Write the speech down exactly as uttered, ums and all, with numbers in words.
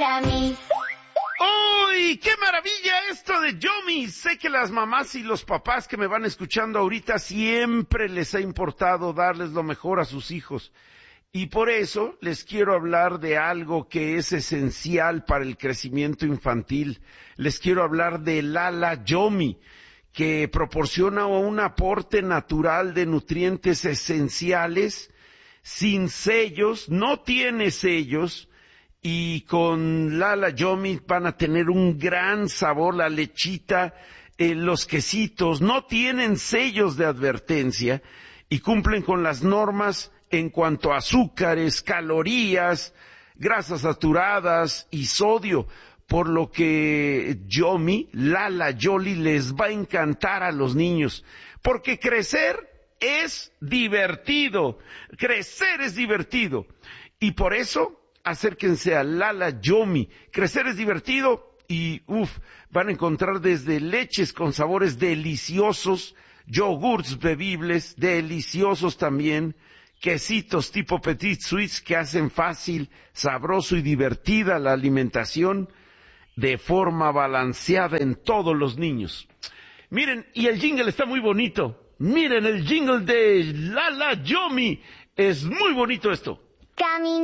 Yummy. ¡Uy! ¡Qué maravilla esto de Yummy! Sé que las mamás y los papás que me van escuchando ahorita siempre les ha importado darles lo mejor a sus hijos. Y por eso les quiero hablar de algo que es esencial para el crecimiento infantil. Les quiero hablar de Lala Yummy, que proporciona un aporte natural de nutrientes esenciales, sin sellos, no tiene sellos, y con Lala Yummy van a tener un gran sabor, la lechita, eh, los quesitos, no tienen sellos de advertencia y cumplen con las normas en cuanto a azúcares, calorías, grasas saturadas y sodio, por lo que Yummy, Lala Yummy, les va a encantar a los niños, porque crecer es divertido, crecer es divertido, y por eso acérquense a Lala Yummy. Crecer es divertido y uff, van a encontrar desde leches con sabores deliciosos, yogurts bebibles deliciosos también, quesitos tipo Petit Suisse que hacen fácil, sabroso y divertida la alimentación de forma balanceada en todos los niños. Miren, y el jingle está muy bonito. Miren el jingle de Lala Yummy. Es muy bonito esto. Camino.